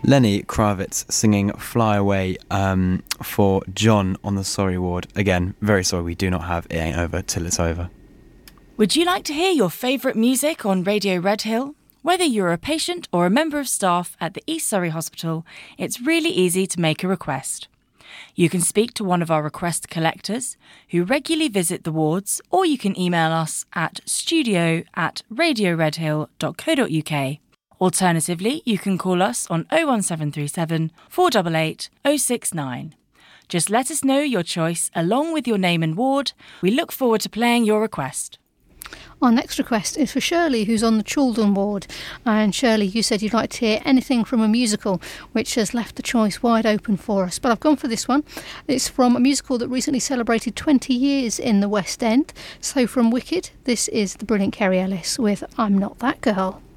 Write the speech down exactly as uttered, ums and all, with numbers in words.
Lenny Kravitz singing Fly Away um, for John on the Sorry ward. Again, very sorry we do not have It Ain't Over Till It's Over. Would you like to hear your favourite music on Radio Red Hill? Whether you're a patient or a member of staff at the East Surrey Hospital, it's really easy to make a request. You can speak to one of our request collectors who regularly visit the wards, or you can email us at studio at radioredhill.co.uk. Alternatively, you can call us on oh one seven three seven, four eight eight, oh six nine. Just let us know your choice along with your name and ward. We look forward to playing your request. Our next request is for Shirley, who's on the Chaldon ward. And Shirley, you said you'd like to hear anything from a musical, which has left the choice wide open for us. But I've gone for this one. It's from a musical that recently celebrated twenty years in the West End. So from Wicked, this is the brilliant Kerry Ellis with I'm Not That Girl.